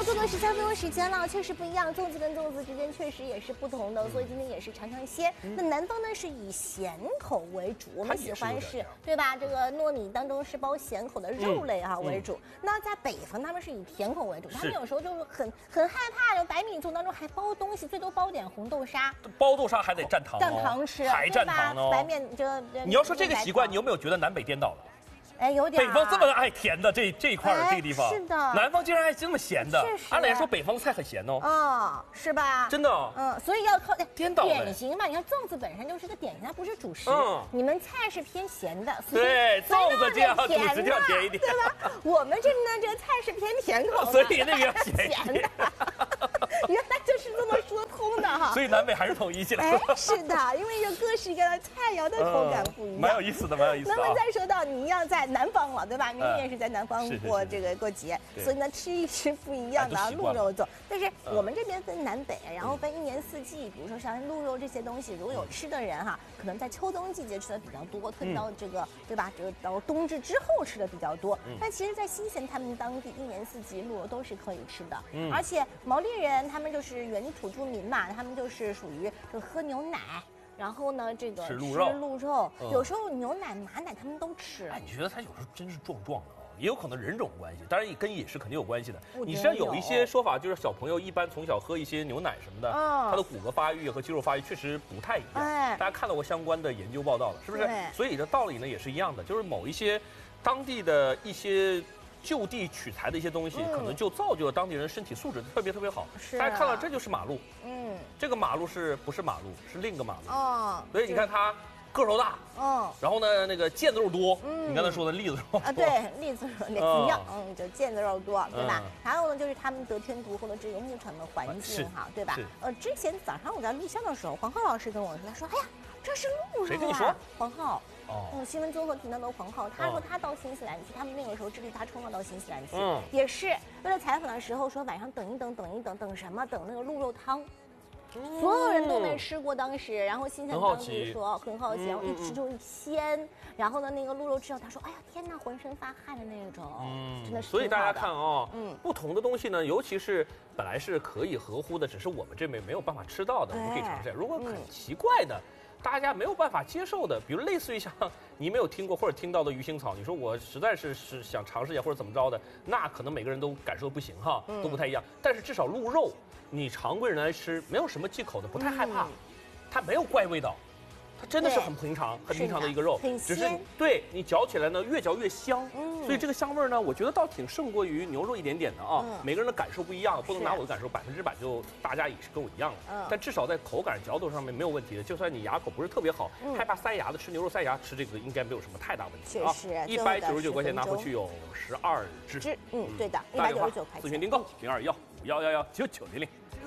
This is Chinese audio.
速度13分钟时间了，确实不一样，粽子跟粽子之间确实也是不同的，所以今天也是尝尝鲜。那南方呢是以咸口为主，我们喜欢是，对吧？这个糯米当中是包咸口的肉类为主。那在北方他们是以甜口为主，他们有时候就是很害怕，有白米粽当中还包东西，最多包点红豆沙。 包豆沙还得蘸糖， 蘸糖吃， 还蘸糖哦。 白面你要说这个习惯，你有没有觉得南北颠倒了？ 哎，有点。 北方这么爱甜的这一块这个地方， 是的。 南方竟然爱这么咸的，按理来说北方菜很咸哦。 是吧？ 真的。 所以要靠颠倒典型嘛。你看粽子本身就是个典型，它不是主食。你们菜是偏咸的， 对，粽子这样主食就要甜一点， 对吧？我们这呢，这个菜是偏甜口的， 所以那个要咸的。 原来就是这么说通的哈。 所以南北还是统一起来了。 是的，因为有各式各样的菜肴的口感不一样， 蛮有意思的，蛮有意思的。 那么再说到你要在南方了，对吧？明年也是在南方过过节，所以呢吃一吃不一样的鹿肉粽。但是我们这边分南北，然后分一年四季，比如说像鹿肉这些东西，如果有吃的人哈，可能在秋冬季节吃的比较多，特别到这个对吧？这个到冬至之后吃的比较多。但其实，在新县他们当地一年四季鹿肉都是可以吃的，而且毛利人他们就是原土著民嘛，他们就是属于就喝牛奶。然后呢，这个吃鹿肉，有时候牛奶、马奶他们都吃。 哎，你觉得他有时候真是壮壮的哦，也有可能人种关系，当然也跟饮食肯定有关系的。你实际上有一些说法，就是小朋友一般从小喝一些牛奶什么的，他的骨骼发育和肌肉发育确实不太一样。大家看到过相关的研究报道了，是不是？所以这道理呢也是一样的，就是某一些当地的一些就地取材的一些东西，可能就造就了当地人身体素质特别好。大家看到这就是马鹿，这个马鹿是不是马鹿？是另一个马鹿。所以你看它个头大，然后呢那个腱子肉多，你刚才说的栗子肉啊，对，栗子肉那一样，就腱子肉多，对吧？还有呢就是他们得天独厚的这个牧场的环境哈，对吧？之前早上我在录像的时候，黄浩老师跟我说，他说，哎呀，这是鹿肉啊！ 谁跟你说？ 黄浩。新闻综合频道的黄浩，他说他到新西兰去，他们那个时候智利他冲浪到新西兰去，也是为了采访的时候说晚上等一等什么？等那个鹿肉汤。所有人都没吃过当时，然后新西兰当地说很好奇，然后一吃就鲜，然后呢那个鹿肉之后，他说哎呀天哪，浑身发汗的那种，真的是。 所以大家看不同的东西呢，尤其是本来是可以合乎的，只是我们这边没有办法吃到的，我们可以尝试。如果很奇怪的。大家没有办法接受的，比如类似于像你没有听过或者听到的鱼腥草，你说我实在是想尝试一下或者怎么着的，那可能每个人都感受不行哈，都不太一样。但是至少鹿肉，你常规人来吃，没有什么忌口的，不太害怕，它没有怪味道。它真的是很平常的一个肉，只是对你嚼起来呢越嚼越香，所以这个香味呢，我觉得倒挺胜过于牛肉一点点的啊。每个人的感受不一样，不能拿我的感受100%就大家也是跟我一样的，但至少在口感嚼头上面没有问题的。就算你牙口不是特别好，害怕塞牙的，吃牛肉塞牙，吃这个应该没有什么太大问题啊。199块钱拿回去有12只， 对的，199块钱。 咨询订购0215119900。